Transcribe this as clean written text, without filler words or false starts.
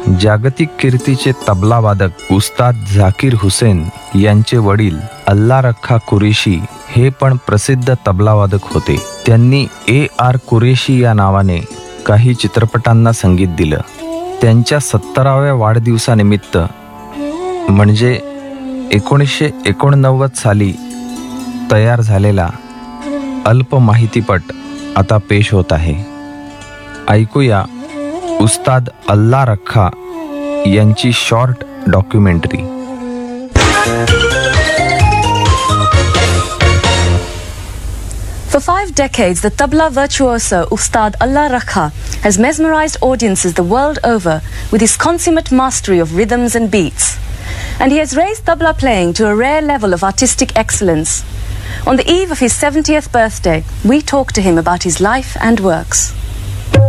जागतिक कीर्तीचे तबलावादक उस्ताद झाकीर हुसेन यांचे वडील अल्ला रखा कुरेशी हे पण प्रसिद्ध तबलावादक होते. त्यांनी AR कुरेशी या नावाने काही चित्रपटांना संगीत दिलं. त्यांच्या 70व्या वाढदिवसानिमित्त म्हणजे 1989 साली तयार झालेला अल्प माहितीपट आता पेश होत आहे. ऐकूया उस्ताद अल्ला रखा यांची short documentary. For 5 decades, the tabla virtuoso Ustad Allah Rakha has mesmerized audiences the world over with his consummate mastery of rhythms and beats. And he has raised tabla playing to a rare level of artistic excellence. On the eve of his 70th birthday, we talk to him about his life and works.